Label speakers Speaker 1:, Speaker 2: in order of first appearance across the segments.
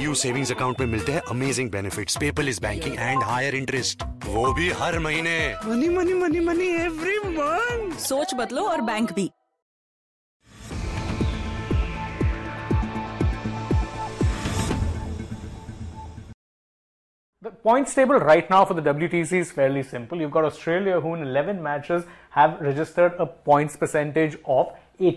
Speaker 1: PSU savings account में मिलते हैं amazing benefits, paperless banking and higher interest, वो भी हर महीने।
Speaker 2: Money money money money every month.
Speaker 3: सोच बदलो और बैंक भी।
Speaker 4: The points table right now for the WTC is fairly simple. You've got Australia, who in 11 matches have registered a points percentage of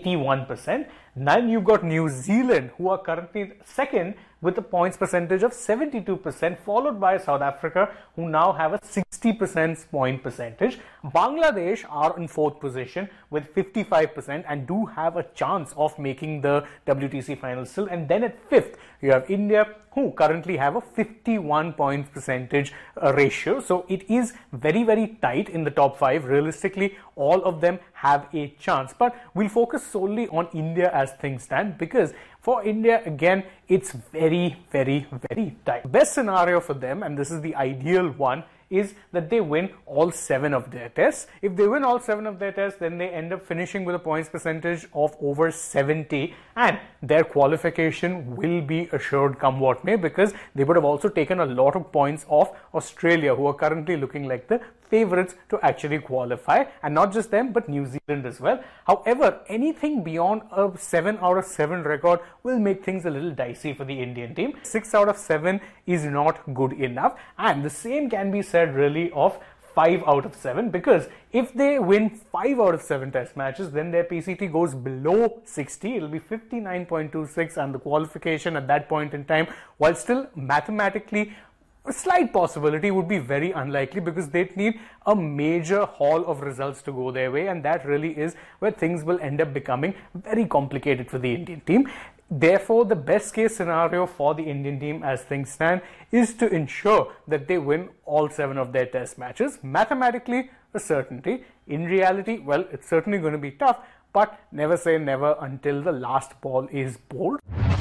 Speaker 4: 81%. Then you've got New Zealand, who are currently second with a points percentage of 72%, followed by South Africa, who now have a 60% point percentage. Bangladesh are in fourth position with 55% and do have a chance of making the WTC final still. And then at fifth, you have India, who currently have a 51 points percentage ratio. So it is very, very tight in the top five. Realistically, all of them have a chance. But we'll focus solely on India as things stand, because for India, again, it's very, very, very tight. Best scenario for them, and this is the ideal one, is that they win all 7 of their tests. If they win all 7 of their tests, then they end up finishing with a points percentage of over 70, and their qualification will be assured come what may, because they would have also taken a lot of points off Australia, who are currently looking like the favorites to actually qualify, and not just them but New Zealand as well. However, anything beyond a 7 out of 7 record will make things a little dicey for the Indian team. 6 out of 7 is not good enough, and the same can be said really of 5 out of 7, because if they win 5 out of 7 test matches, then their PCT goes below 60. It'll be 59.26, and the qualification at that point in time, while still mathematically a slight possibility, would be very unlikely, because they'd need a major haul of results to go their way, and that really is where things will end up becoming very complicated for the Indian team. Therefore, the best case scenario for the Indian team as things stand is to ensure that they win all 7 of their test matches. Mathematically, a certainty. In reality, well, it's certainly going to be tough, but never say never until the last ball is bowled.